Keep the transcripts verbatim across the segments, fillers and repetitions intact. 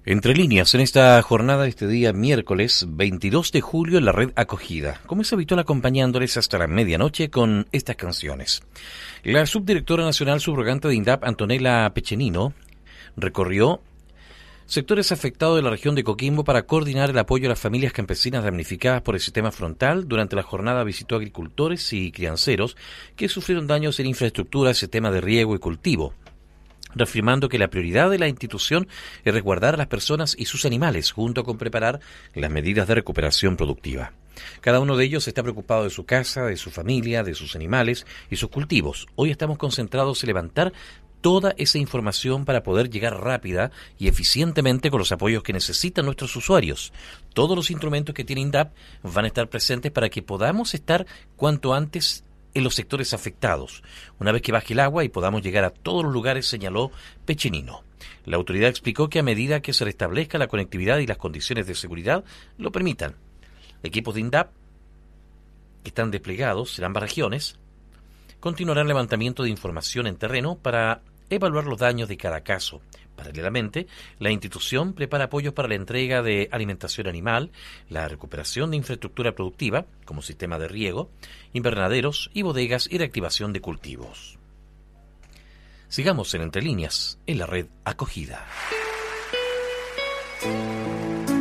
Entre líneas, en esta jornada de este día, miércoles veintidós de julio, en la red Acogida, como es habitual, acompañándoles hasta la medianoche con estas canciones. La subdirectora nacional subrogante de INDAP, Antonella Pechenino, recorrió sectores afectados de la región de Coquimbo para coordinar el apoyo a las familias campesinas damnificadas por el sistema frontal. Durante la jornada visitó agricultores y crianceros que sufrieron daños en infraestructura, sistema de riego y cultivo, reafirmando que la prioridad de la institución es resguardar a las personas y sus animales, junto con preparar las medidas de recuperación productiva. Cada uno de ellos está preocupado de su casa, de su familia, de sus animales y sus cultivos. Hoy estamos concentrados en levantar toda esa información para poder llegar rápida y eficientemente con los apoyos que necesitan nuestros usuarios. Todos los instrumentos que tiene INDAP van a estar presentes para que podamos estar cuanto antes en los sectores afectados, una vez que baje el agua y podamos llegar a todos los lugares, señaló Pechenino. La autoridad explicó que a medida que se restablezca la conectividad y las condiciones de seguridad lo permitan, equipos de INDAP que están desplegados en ambas regiones continuarán el levantamiento de información en terreno para evaluar los daños de cada caso. Paralelamente, la institución prepara apoyos para la entrega de alimentación animal, la recuperación de infraestructura productiva, como sistema de riego, invernaderos y bodegas y reactivación de cultivos. Sigamos en Entre Líneas, en la red Acogida.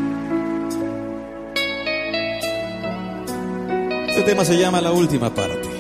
Este tema se llama La Última Parte.